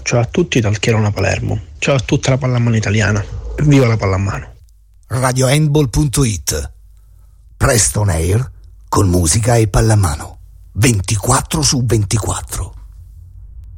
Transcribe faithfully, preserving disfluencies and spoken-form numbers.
Ciao a tutti dal Chierona Palermo. Ciao a tutta la pallamano italiana. Viva la pallamano. radio handball punto it. Presto on air con musica e pallamano. ventiquattro su ventiquattro.